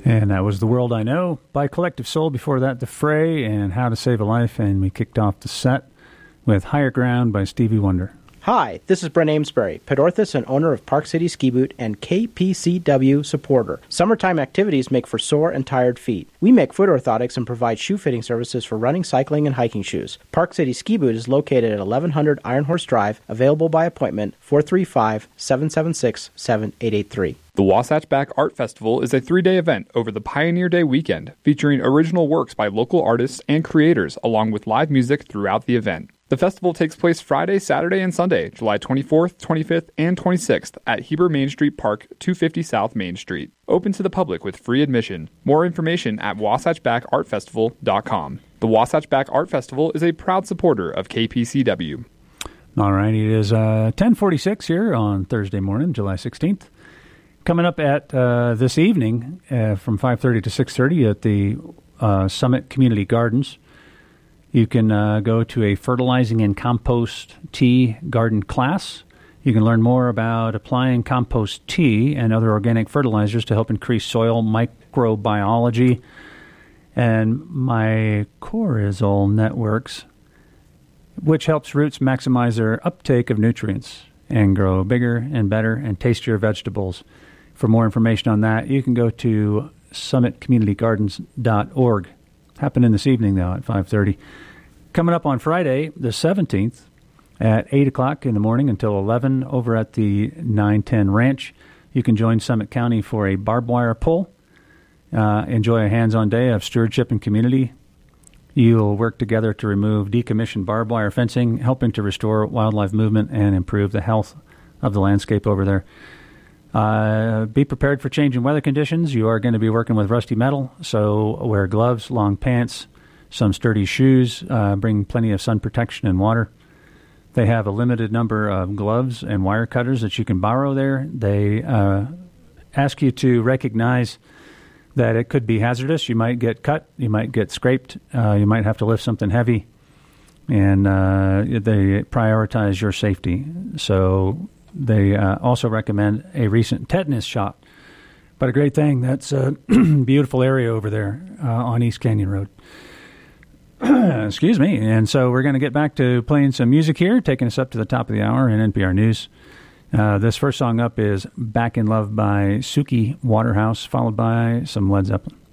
And that was The World I Know by Collective Soul. Before that, The Fray and How to Save a Life. And we kicked off the set with Higher Ground by Stevie Wonder. Hi, this is Brent Amesbury, Pedorthus and owner of Park City Ski Boot and KPCW supporter. Summertime activities make for sore and tired feet. We make foot orthotics and provide shoe fitting services for running, cycling, and hiking shoes. Park City Ski Boot is located at 1100 Iron Horse Drive, available by appointment, 435-776-7883. The Wasatch Back Art Festival is a 3-day event over the Pioneer Day weekend, featuring original works by local artists and creators, along with live music throughout the event. The festival takes place Friday, Saturday, and Sunday, July 24th, 25th, and 26th at Heber Main Street Park, 250 South Main Street. Open to the public with free admission. More information at WasatchBackArtFestival.com. The Wasatch Back Art Festival is a proud supporter of KPCW. All right, it is 10:46 here on Thursday morning, July 16th. Coming up at this evening from 5:30 to 6:30 at the Summit Community Gardens. You can go to a fertilizing and compost tea garden class. You can learn more about applying compost tea and other organic fertilizers to help increase soil microbiology and mycorrhizal networks, which helps roots maximize their uptake of nutrients and grow bigger and better and tastier vegetables. For more information on that, you can go to summitcommunitygardens.org. Happening this evening, though, at 5:30. Coming up on Friday, the 17th, at 8 o'clock in the morning until 11 over at the 910 Ranch. You can join Summit County for a barbed wire pull. Enjoy a hands-on day of stewardship and community. You'll work together to remove decommissioned barbed wire fencing, helping to restore wildlife movement and improve the health of the landscape over there. Be prepared for changing weather conditions. You are going to be working with rusty metal, so wear gloves, long pants, some sturdy shoes. Bring plenty of sun protection and water. They have a limited number of gloves and wire cutters that you can borrow there. They ask you to recognize that it could be hazardous. You might get cut. You might get scraped. You might have to lift something heavy. And they prioritize your safety. So they also recommend a recent tetanus shot. But a great thing, that's a beautiful area over there on East Canyon Road. Excuse me. And so we're going to get back to playing some music here, taking us up to the top of the hour in NPR News. This first song up is Back in Love by Suki Waterhouse, followed by some Led Zeppelin.